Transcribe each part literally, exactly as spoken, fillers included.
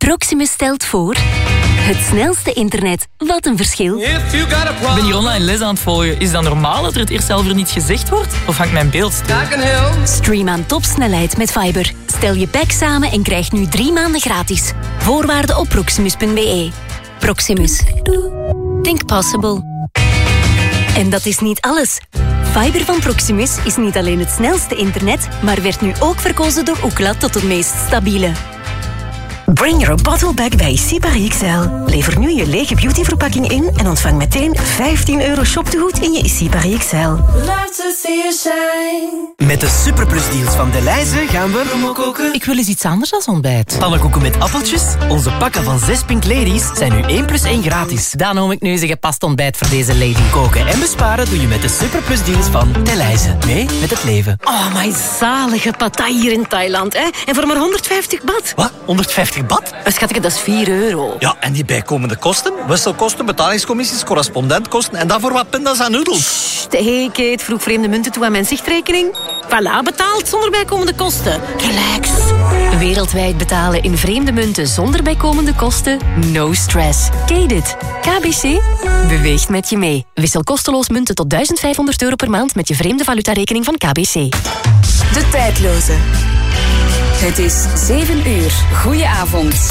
Proximus stelt voor... Het snelste internet. Wat een verschil. Ik ben hier online les aan het volgen. Is dat normaal dat er het eerst zelf er niet gezegd wordt? Of hangt mijn beeld stil? Stream aan topsnelheid met Fiber. Stel je pack samen en krijg nu drie maanden gratis. Voorwaarden op proximus punt b e. Proximus. Think possible. En dat is niet alles. Fiber van Proximus is niet alleen het snelste internet, maar werd nu ook verkozen door Ookla tot het meest stabiele. Bring your bottle back bij Sibari X L. Lever nu je lege beautyverpakking in en ontvang meteen vijftien euro shoptegoed in je Sibari X L. Met de Superplus-deals van Delhaize gaan we... koken. Ik wil eens iets anders dan ontbijt. Pannenkoeken met appeltjes? Onze pakken van zes Pink Ladies zijn nu één plus één gratis. Dan noem ik nu eens een gepast ontbijt voor deze lady. Koken en besparen doe je met de Superplus-deals van Delhaize. Mee met het leven. Oh, my zalige pattaya hier in Thailand, hè? En voor maar honderdvijftig baht. Wat? honderdvijftig baht? Schatje, dat is vier euro. Ja, en die bijkomende kosten? Wisselkosten, betalingscommissies, correspondentkosten en daarvoor wat pindas en noedels. Hé, Kate, vroeg vreemde munten toe aan mijn zichtrekening. Voilà, betaald zonder bijkomende kosten. Relax. Wereldwijd betalen in vreemde munten zonder bijkomende kosten? No stress. Kate it. K B C beweegt met je mee. Wissel kosteloos munten tot duizend vijfhonderd euro per maand met je vreemde valutarekening van K B C. De tijdloze. Het is zeven uur. Goedenavond.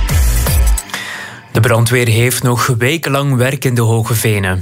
De brandweer heeft nog wekenlang werk in de Hoge Venen.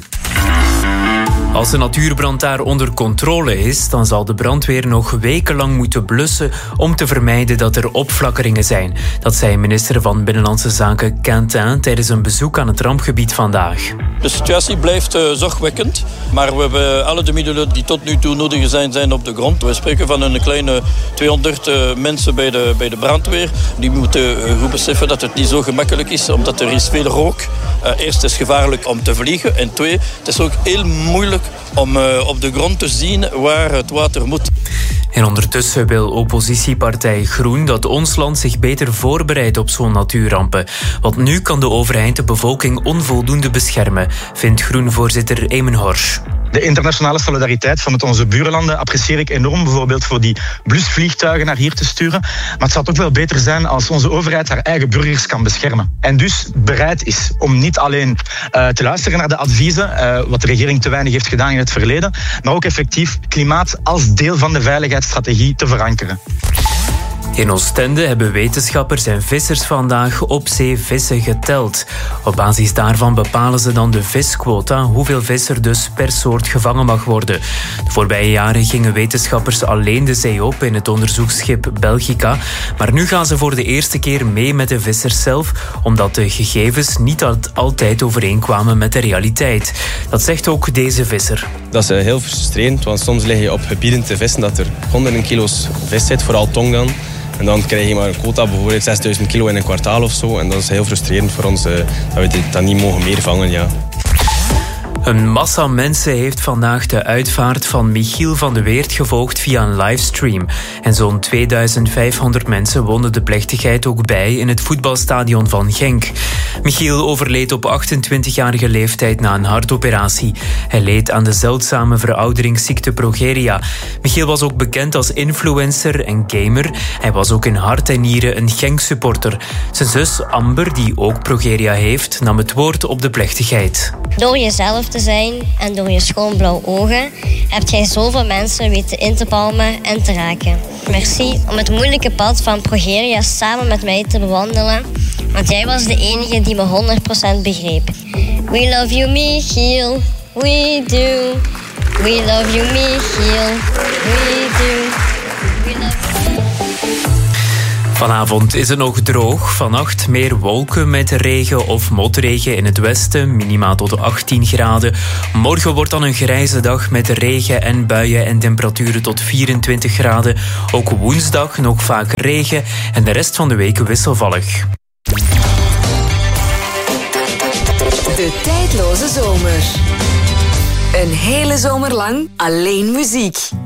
Als de natuurbrand daar onder controle is, dan zal de brandweer nog wekenlang moeten blussen om te vermijden dat er opflakkeringen zijn. Dat zei minister van Binnenlandse Zaken Quentin tijdens een bezoek aan het rampgebied vandaag. De situatie blijft uh, zorgwekkend, maar we hebben alle de middelen die tot nu toe nodig zijn, zijn op de grond. We spreken van een kleine tweehonderd uh, mensen bij de, bij de brandweer. Die moeten uh, goed beseffen dat het niet zo gemakkelijk is, omdat er is veel rook. Uh, eerst is het gevaarlijk om te vliegen en twee, het is ook heel moeilijk om uh, op de grond te zien waar het water moet. En ondertussen wil oppositiepartij Groen dat ons land zich beter voorbereidt op zo'n natuurrampen. Want nu kan de overheid de bevolking onvoldoende beschermen, vindt Groen-voorzitter Eamon Horsch. De internationale solidariteit van onze buurlanden apprecieer ik enorm, bijvoorbeeld voor die blusvliegtuigen naar hier te sturen. Maar het zou toch wel beter zijn als onze overheid haar eigen burgers kan beschermen. En dus bereid is om niet alleen uh, te luisteren naar de adviezen, uh, wat de regering te weinig heeft gedaan in het verleden, maar ook effectief klimaat als deel van de veiligheidsstrategie te verankeren. In Oostende hebben wetenschappers en vissers vandaag op zee vissen geteld. Op basis daarvan bepalen ze dan de visquota, hoeveel vis er dus per soort gevangen mag worden. De voorbije jaren gingen wetenschappers alleen de zee op in het onderzoeksschip Belgica. Maar nu gaan ze voor de eerste keer mee met de vissers zelf, omdat de gegevens niet altijd overeenkwamen met de realiteit. Dat zegt ook deze visser. Dat is heel frustrerend, want soms lig je op gebieden te vissen dat er honderden kilo's vis zit, vooral tongdan. En dan krijg je maar een quota, bijvoorbeeld zesduizend kilo in een kwartaal of zo. En dat is heel frustrerend voor ons, uh, dat we dat niet mogen meer vangen, ja. Een massa mensen heeft vandaag de uitvaart van Michiel van de Weert gevolgd via een livestream. En zo'n tweeduizend vijfhonderd mensen woonden de plechtigheid ook bij in het voetbalstadion van Genk. Michiel overleed op achtentwintigjarige leeftijd na een hartoperatie. Hij leed aan de zeldzame verouderingsziekte progeria. Michiel was ook bekend als influencer en gamer. Hij was ook in hart en nieren een Genk-supporter. Zijn zus Amber, die ook progeria heeft, nam het woord op de plechtigheid. Door jezelf te zijn en door je schoon blauw ogen heb jij zoveel mensen weten in te palmen en te raken. Merci om het moeilijke pad van progeria samen met mij te bewandelen, want jij was de enige die me honderd procent begreep. We love you, Michiel. We do. We love you, Michiel. We do. We love you. Vanavond is het nog droog. Vannacht meer wolken met regen of motregen in het westen. Minima tot achttien graden. Morgen wordt dan een grijze dag met regen en buien en temperaturen tot vierentwintig graden. Ook woensdag nog vaak regen en de rest van de week wisselvallig. De tijdloze zomer. Een hele zomer lang alleen muziek.